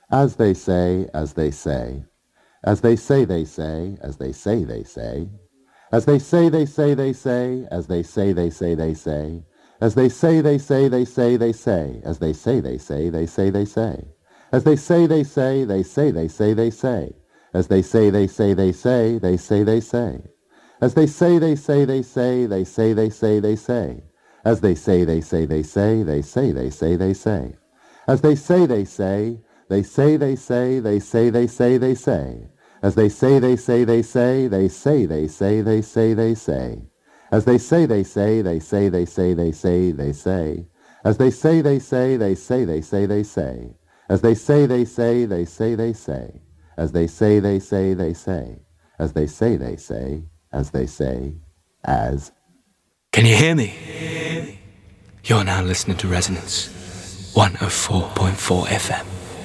As they say, as they say. As they say, they say, as they say, they say. As they say, they say, they say, as they say, they say, they say. As they say, they say, they say, they say. As they say, they say, they say, they say. As they say, they say, they say, they say, they say. As they say, they say, they say, they say, they say. As they say, they say, they say, they say, they say, they say. As they say, they say, they say, they say, they say, they say. As they say, they say, they say, they say, they say, they say, they say. As they say, they say, they say, they say, they say, they say, they say. As they say, they say, they say, they say, they say, they say. As they say, they say, they say, they say, they say. As they say, they say, they say, they say. As they say, they say, they say. As they say, they say, as they say, as. Can you hear me? You're now listening to Resonance 104.4 FM.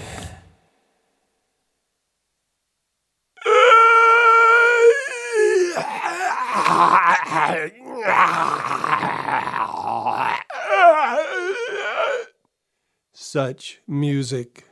Such music.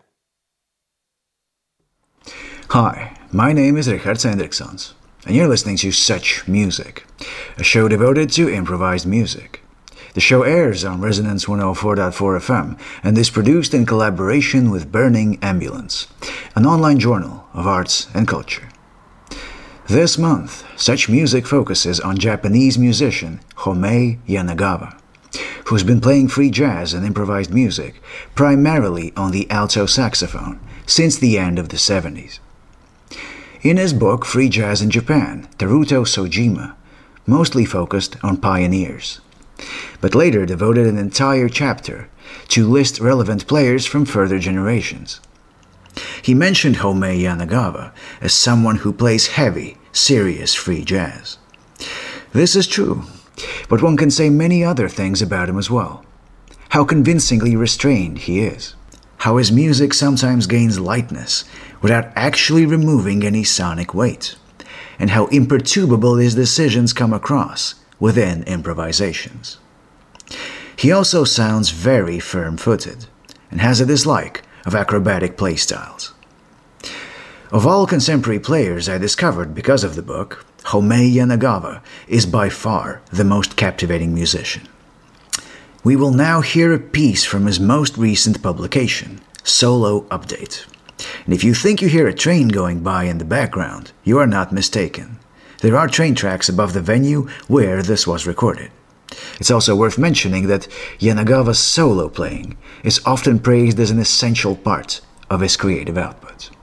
Hi, my name is Richard Hendriksons, and you're listening to Such Music, a show devoted to improvised music. The show airs on Resonance 104.4 FM and is produced in collaboration with Burning Ambulance, an online journal of arts and culture. This month, Such Music focuses on Japanese musician Homei Yanagawa, who's been playing free jazz and improvised music primarily on the alto saxophone since the end of the 70s. In his book Free Jazz in Japan, Teruto Sojima mostly focused on pioneers, but later devoted an entire chapter to list relevant players from further generations. He mentioned Homei Yanagawa as someone who plays heavy, serious free jazz. This is true, but one can say many other things about him as well. How convincingly restrained he is. How his music sometimes gains lightness without actually removing any sonic weight. And how imperturbable his decisions come across within improvisations. He also sounds very firm-footed and has a dislike of acrobatic playstyles. Of all contemporary players I discovered because of the book, Homei Yanagawa is by far the most captivating musician. We will now hear a piece from his most recent publication, Solo Update. And if you think you hear a train going by in the background, you are not mistaken. There are train tracks above the venue where this was recorded. It's also worth mentioning that Yanagawa's solo playing is often praised as an essential part of his creative output.